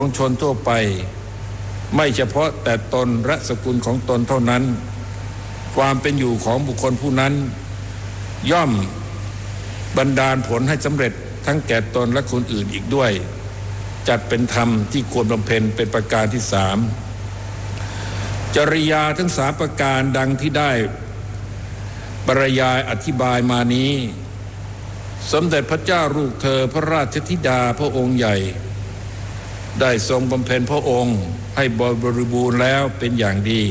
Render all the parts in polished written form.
ของชนทั่วไปไม่เฉพาะแต่ตนและสกุลของตนเท่านั้นความเป็นอยู่ของบุคคลผู้นั้นย่อมบันดาลผลให้สำเร็จทั้งแก่ตนและคนอื่นอีกด้วยจัดเป็นธรรมที่ควรบำเพ็ญเป็นประการที่3จริยาทั้ง3ประการดังที่ได้บรรยายอธิบายมานี้สมเด็จพระเจ้าลูกเธอพระราชธิดาพระองค์ใหญ่ได้ทรงบำเพ็ญพระองค์ให้บริบูรณ์แล้วเป็นอย่างดี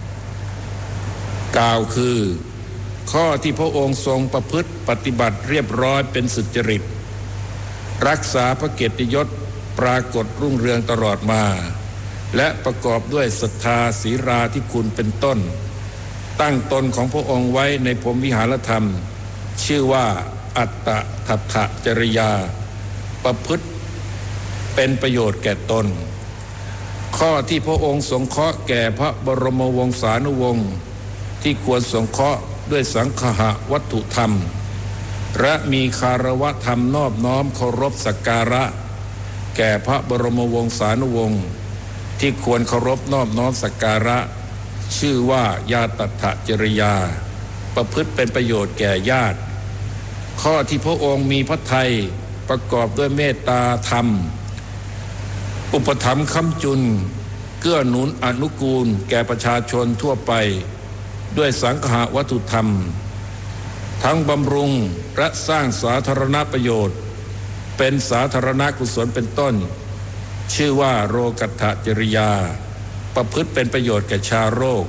กล่าวคือข้อที่พระองค์ทรงประพฤติปฏิบัติเรียบร้อยเป็นสุจริตรักษาพระเกียรติยศปรากฏรุ่งเรืองตลอดมาและประกอบด้วยศรัทธาศีราธิคุณเป็นต้นตั้งตนของพระองค์ไว้ในพรหมวิหารธรรมชื่อว่าอัตตทัฏฐจริยาประพฤติเป็นประโยชน์แก่ตนข้อที่พระองค์สงเคราะห์แก่พระบรมวงศานุวงศ์ที่ควรสงเคราะห์ด้วยสังฆะวัตถุธรรมและมีคารวะธรรมนอบน้อมเคารพสักการะแก่พระบรมวงศานุวงศ์ที่ควรเคารพนอบน้อมสักการะชื่อว่าญาตัฏฐจริยาประพฤติเป็นประโยชน์แก่ญาติข้อที่พระองค์มีพระทัยประกอบด้วยเมตตาธรรมอุปถัมภ์ค้ำจุนเกื้อหนุนอนุกูลแก่ประชาชนทั่วไปด้วยสังฆะวัตถุธรรมทั้งบำรุงและสร้างสาธารณประโยชน์เป็นสาธารณกุศลเป็นต้นชื่อว่าโรกัตถจริยาประพฤติเป็นประโยชน์แก่ชาวโลก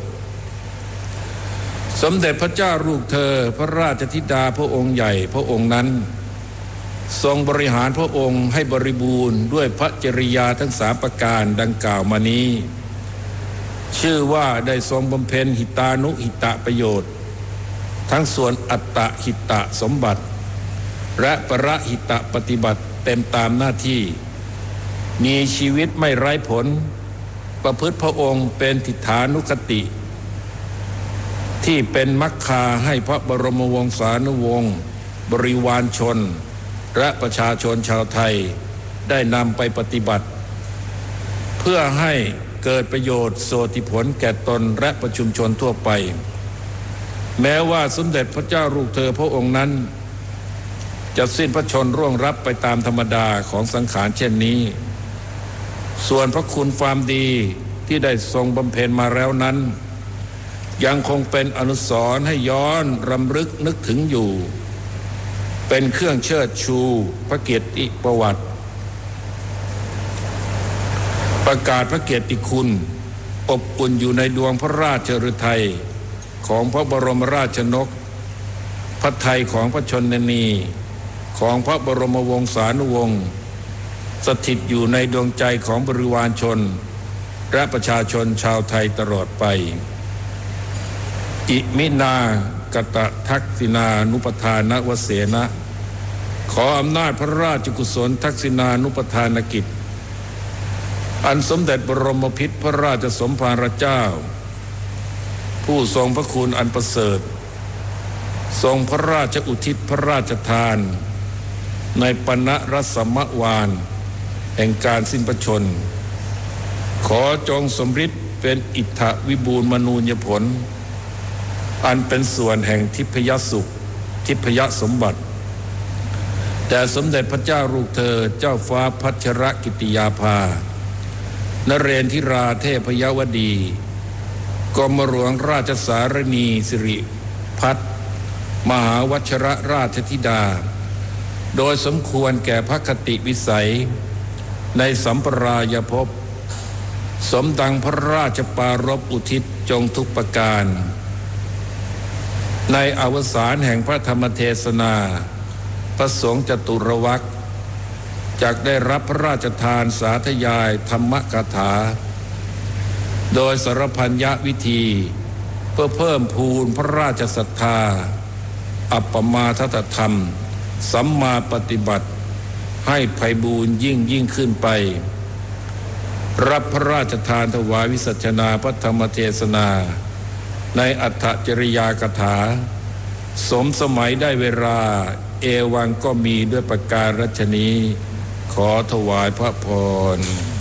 สมเด็จพระเจ้าลูกเธอพระราชธิดาพระองค์ใหญ่พระองค์นั้นทรงบริหารพระองค์ให้บริบูรณ์ด้วยพระจริยาทั้ง3ประการดังกล่าวมานี้ชื่อว่าได้ทรงบำเพ็ญหิตานุหิตะประโยชน์ทั้งส่วนอัตตหิตะสมบัติและปรหิตะปฏิบัติเต็มตามหน้าที่มีชีวิตไม่ไร้ผลประพฤติพระองค์เป็นทิฏฐานุคติที่เป็นมรรคาให้พระบรมวงศานุวงศ์บริวารชนและประชาชนชาวไทยได้นำไปปฏิบัติเพื่อให้เกิดประโยชน์โสติผลแก่ตนและประชุมชนทั่วไปแม้ว่าสมเด็จพระเจ้าลูกเธอพระองค์นั้นจะสิ้นพระชนม์ร่วงรับไปตามธรรมดาของสังขารเช่นนี้ส่วนพระคุณความดีที่ได้ทรงบำเพ็ญมาแล้วนั้นยังคงเป็นอนุสรณ์ให้ย้อนรำลึกนึกถึงอยู่เป็นเครื่องเชิดชูพระเกียรติประวัติประกาศพระเกียรติคุณอบอุ่นอยู่ในดวงพระราชฤทัยของพระบรมราชนกพระทัยของพระชนนีของพระบรมวงศานุวงศ์สถิตอยู่ในดวงใจของบริวารชนและประชาชนชาวไทยตลอดไปอิมินากตทักษิณานุปทานวเสนะขออำนาจพระราชกุศลทักษิณานุปทานกิจอันสมเด็จบรมพิตรพระราชสมภารเจ้าผู้ทรงพระคุณอันประเสริฐทรงพระราชอุทิศพระราชทานในปณรสมวานแห่งการสิ้นพระชนม์ขอจงสมฤทธิ์เป็นอิทธวิบูลย์มนูญผลอันเป็นส่วนแห่งทิพยสุขทิพยสมบัติแต่สมเด็จพระเจ้าลูกเธอเจ้าฟ้าพัชรกิติยาภานเรนทิราเทพยวดีกรมหลวงราชสารณีสิริพัฒน์มหาวชรราชธิดาโดยสมควรแก่พระคติวิสัยในสัมปรายภพสมดังพระราชปารภอุทิศจงทุกประการในอวสานแห่งพระธรรมเทศนาพระสงฆ์จตุรวรรคจักได้รับพระราชทานสาธยายธรรมกถาโดยสารพันยวิธีเพื่อเพิ่มพูนพระราชศรัทธาอัปปมาทธรรมสัมมาปฏิบัติให้ไพบูรย์ยิ่งขึ้นไปรับพระราชทานถวายวิสัชนาพระธรรมเทศนาในอัฏฐจริยากถาสมสมัยได้เวลาเอวังก็มีด้วยประการฉนี้ขอถวายพระพร